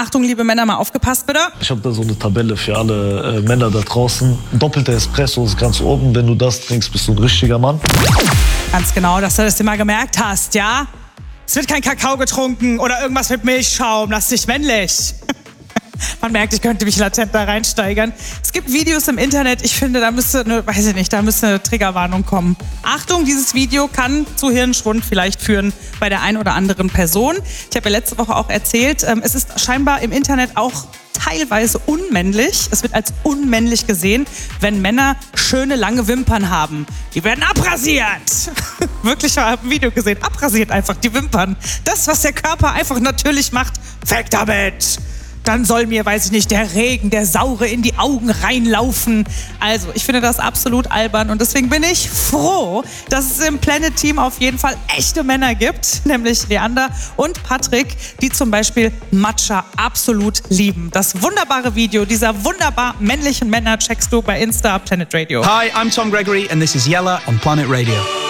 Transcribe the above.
Achtung, liebe Männer, mal aufgepasst bitte. Ich habe da so eine Tabelle für alle Männer da draußen. Doppelter Espresso ist ganz oben. Wenn du das trinkst, bist du ein richtiger Mann. Ganz genau, dass du das dir mal gemerkt hast, ja? Es wird kein Kakao getrunken oder irgendwas mit Milchschaum. Lass dich männlich. Man merkt, ich könnte mich latent da reinsteigern. Es gibt Videos im Internet, ich finde, da müsste eine Triggerwarnung kommen. Achtung, dieses Video kann zu Hirnschwund vielleicht führen bei der einen oder anderen Person. Ich habe ja letzte Woche auch erzählt, es ist scheinbar im Internet auch teilweise unmännlich. Es wird als unmännlich gesehen, wenn Männer schöne, lange Wimpern haben. Die werden abrasiert. Wirklich, ich habe ein Video gesehen. Abrasiert einfach die Wimpern. Das, was der Körper einfach natürlich macht, weg damit. Dann soll mir, weiß ich nicht, der Regen, der Saure in die Augen reinlaufen. Also, ich finde das absolut albern und deswegen bin ich froh, dass es im Planet Team auf jeden Fall echte Männer gibt, nämlich Leander und Patrick, die zum Beispiel Matcha absolut lieben. Das wunderbare Video dieser wunderbar männlichen Männer checkst du bei Insta Planet Radio. Hi, I'm Tom Gregory and this is Yella on Planet Radio.